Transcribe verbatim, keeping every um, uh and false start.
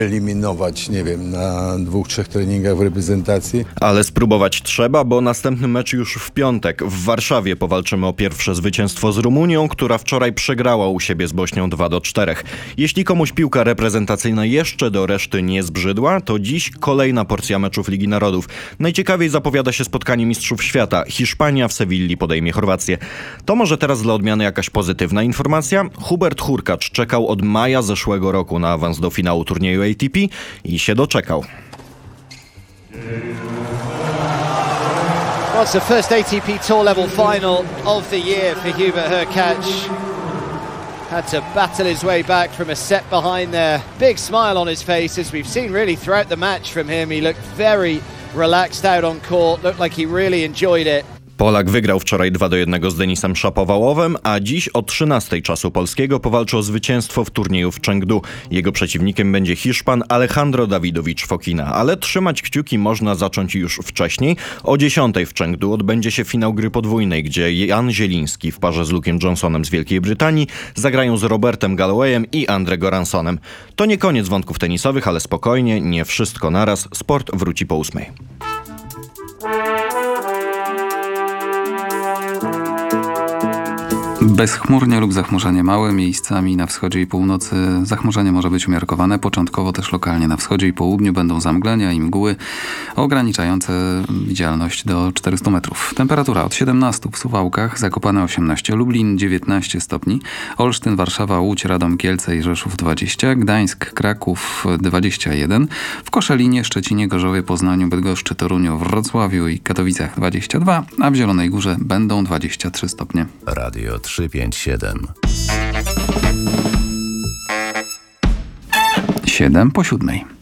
eliminować, nie wiem, na dwóch, trzech treningach w reprezentacji. Ale spróbować trzeba, bo następny mecz już w piątek. W Warszawie powalczymy o pierwsze zwycięstwo z Rumunią, która wczoraj przegrała u siebie z Bośnią dwa do czterech. Jeśli komuś piłka reprezentacyjna jeszcze do reszty nie zbrzydła, to dziś kolejna porcja meczów Ligi Narodów. Najciekawiej zapowiada się spotkanie mistrzów świata. Hiszpania w Sewilli podejmie Chorwację. To może teraz dla odmiany jakaś pozytywna informacja? Hubert Hurkacz czekał od maja zeszłego roku na awans do finału turnieju A T P i się doczekał. Well, it's the first A T P Tour level final of the year for Hubert Hurkacz. Had to battle his way back from a set behind there. Big smile on his face, as we've seen really throughout the match from him. He looked very relaxed out on court, looked like he really enjoyed it. Polak wygrał wczoraj dwa do jednego z Denisem Szapowałowem, a dziś o trzynastej czasu polskiego powalczy o zwycięstwo w turnieju w Chengdu. Jego przeciwnikiem będzie Hiszpan Alejandro Davidovich Fokina, ale trzymać kciuki można zacząć już wcześniej. O dziesiątej w Chengdu odbędzie się finał gry podwójnej, gdzie Jan Zieliński w parze z Luke'em Johnsonem z Wielkiej Brytanii zagrają z Robertem Gallowayem i Andre Goransonem. To nie koniec wątków tenisowych, ale spokojnie, nie wszystko naraz. Sport wróci po ósmej. Bezchmurnie lub zachmurzenie małe, miejscami na wschodzie i północy zachmurzenie może być umiarkowane, początkowo też lokalnie na wschodzie i południu będą zamglenia i mgły ograniczające widzialność do czterystu metrów. Temperatura od siedemnastu w Suwałkach, Zakopane osiemnaście, Lublin dziewiętnaście stopni, Olsztyn, Warszawa, Łódź, Radom, Kielce i Rzeszów dwadzieścia, Gdańsk, Kraków dwadzieścia jeden, w Koszalinie, Szczecinie, Gorzowie, Poznaniu, Bydgoszczy, Toruniu, Wrocławiu i Katowicach dwadzieścia dwa, a w Zielonej Górze będą dwadzieścia trzy stopnie. Radio trzy pięć siedem. siedem po siódmej.